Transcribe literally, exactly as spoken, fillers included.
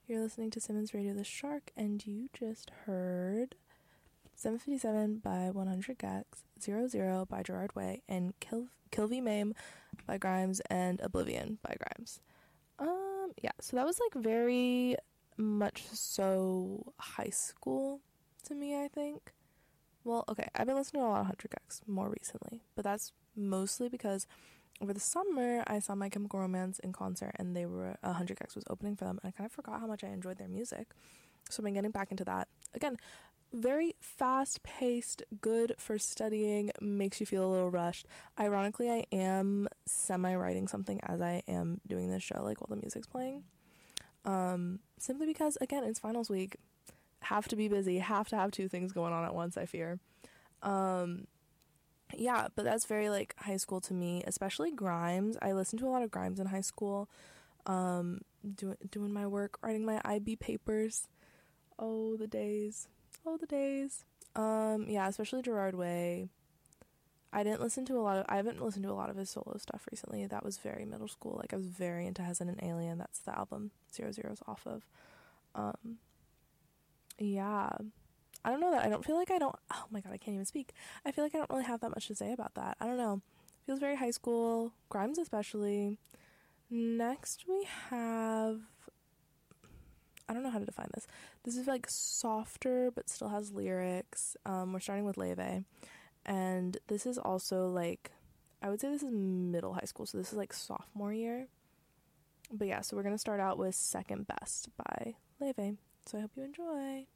You're listening to Simmons Radio The Shark, and you just heard seven fifty-seven by one hundred Gex, Zero Zero by Gerard Way, and Kill Kilvy Mame by Grimes, and Oblivion by Grimes. Um, yeah, so that was like very much so high school to me, I think. Well, okay, I've been listening to a lot of one hundred Gex more recently, but that's mostly because over the summer, I saw My Chemical Romance in concert, and they were one hundred Gex was opening for them, and I kind of forgot how much I enjoyed their music. So I've been getting back into that. Again, very fast-paced, good for studying, makes you feel a little rushed. Ironically, I am semi-writing something as I am doing this show, like while the music's playing. Um, simply because, again, it's finals week. Have to be busy, have to have two things going on at once, I fear. Um... Yeah, but that's very, like, high school to me, especially Grimes. I listened to a lot of Grimes in high school, um, do, doing my work, writing my I B papers. Oh, the days. Oh, the days. Um, yeah, especially Gerard Way. I didn't listen to a lot of, I haven't listened to a lot of his solo stuff recently. That was very middle school. Like, I was very into Hesitant Alien. That's the album Zero Zero's off of. Um, yeah. I don't know that. I don't feel like I don't... Oh my god, I can't even speak. I feel like I don't really have that much to say about that. I don't know. Feels very high school. Grimes especially. Next we have... I don't know how to define this. This is like softer, but still has lyrics. Um, we're starting with Leve. And this is also like... I would say this is middle high school. So this is like sophomore year. But yeah, so we're going to start out with Second Best by Leve. So I hope you enjoy.